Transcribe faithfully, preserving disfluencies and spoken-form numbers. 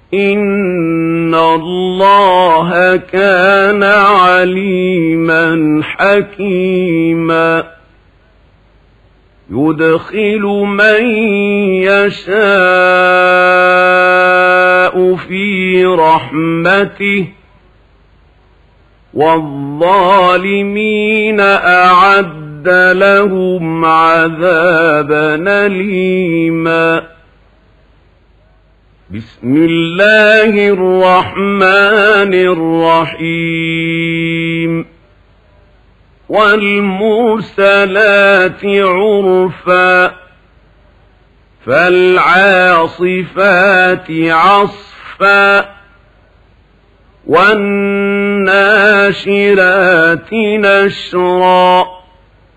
إن الله كان عليما حكيما يدخل من يشاء في رحمته والظالمين أعد لهم عذابا أليما. بسم الله الرحمن الرحيم. والمرسلات عرفا فالعاصفات عصفا والناشرات نشرا